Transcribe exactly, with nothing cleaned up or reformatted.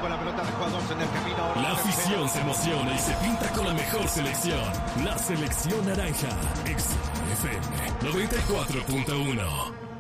con la pelota de jugadores en el camino. La afición se emociona y se pinta con la mejor selección. La selección naranja. X F M noventa y cuatro punto uno.